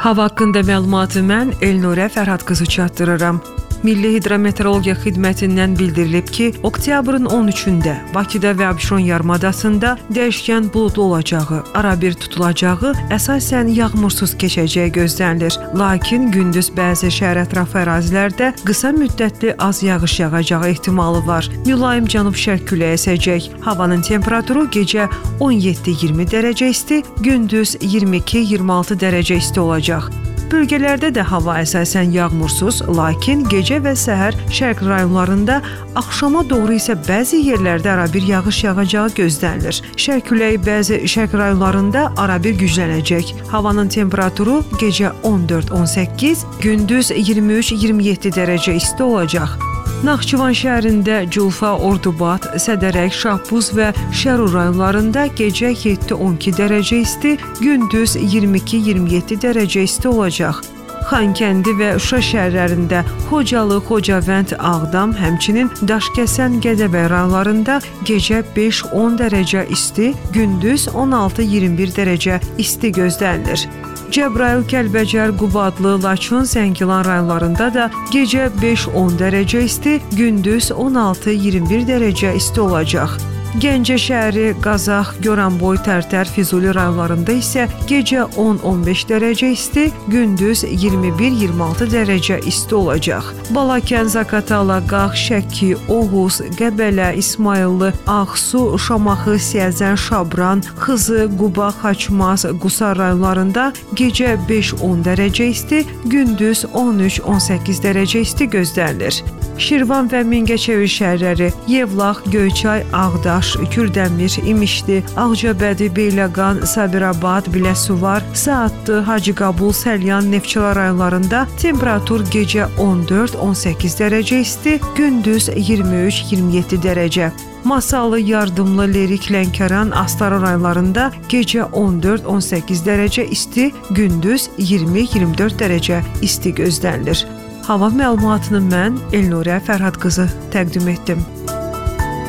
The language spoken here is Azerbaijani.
Hava haqqında məlumatı mən Elnurə Fərhad qızı çatdırıram. Milli Hidrometeorologiya Xidmətindən bildirilib ki, oktyabrın 13-də Bakıda və Abşeron yarımadasında dəyişkən buludlu olacağı, arabir tutulacağı, əsasən yağmursuz keçəcəyi gözlənilir. Lakin gündüz bəzi şəhər ətrafı ərazilərdə qısa müddətli az yağış yağacağı ehtimalı var. Mülayim cənub-şərq küləyi əsəcək. Havanın temperaturu gecə 17-20 dərəcə isti, gündüz 22-26 dərəcə isti olacaq. Bölgələrdə də hava əsasən yağmursuz, lakin gecə və səhər şərq rayonlarında, axşama doğru isə bəzi yerlərdə arabir yağış yağacağı gözlənilir. Şərq küləyi bəzi şərq rayonlarında arabir güclənəcək. Havanın temperaturu gecə 14-18, gündüz 23-27 dərəcə isti olacaq. Naxçıvan şəhərində Culfa, Ordubad, Sədərək, Şahbuz və Şərur rayonlarında gecə 7-12 dərəcə isti, gündüz 22-27 dərəcə isti olacaq. Xankəndi və Şuşa şəhərlərində, Xocalı, Xocavənd, Ağdam, həmçinin Daşkəsən, Gədəbəy rayonlarında gecə 5-10 dərəcə isti, gündüz 16-21 dərəcə isti gözlənilir. Cəbrayıl, Kəlbəcər, Qubadlı, Laçın, Zəngilan rayonlarında da gecə 5-10 dərəcə isti, gündüz 16-21 dərəcə isti olacaq. Gəncə şəhəri, Qazax, Goranboy, Tərtər, Füzuli rayonlarında isə gecə 10-15 dərəcə isti, gündüz 21-26 dərəcə isti olacaq. Balakən, Zaqatala, Qax, Şəki, Oğuz, Qəbələ, İsmayıllı, Ağsu, Şamaxı, Siyəzən, Şabran, Xızı, Quba, Xaçmaz, Qusar rayonlarında gecə 5-10 dərəcə isti, gündüz 13-18 dərəcə isti gözlənilir. Şirvan və Mingəçevir şəhərləri, Yevlax, Göyçay, Ağdaş, Kürdəmir, İmişli, Ağcabədi, Beyləqan, Sabirabad, Biləsuvar, Saatlı, Hacıqabul, Səlyan, Neftçala rayonlarında temperatur gecə 14-18 dərəcə isti, gündüz 23-27 dərəcə. Masallı, Yardımlı, Lerik, Lənkəran, Astara rayonlarında gecə 14-18 dərəcə isti, gündüz 20-24 dərəcə isti gözlənilir. Hava məlumatını mən Elnurə Fərhad qızı təqdim etdim.